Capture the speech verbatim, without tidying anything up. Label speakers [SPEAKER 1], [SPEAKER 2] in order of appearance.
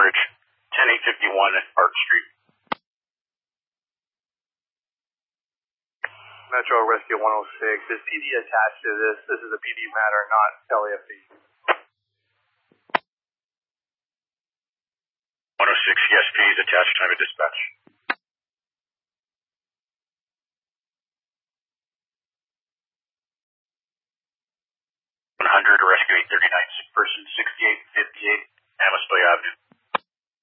[SPEAKER 1] Bridge, ten eight fifty-one Park Street.
[SPEAKER 2] Metro Rescue one oh six, is P D attached to this? This is a P D matter, not L A F D.
[SPEAKER 1] one oh six, yes, P D is attached, time of dispatch. one hundred, Rescue eight thirty-nine, sick person sixty-eight fifty-eight, Amistoy Avenue.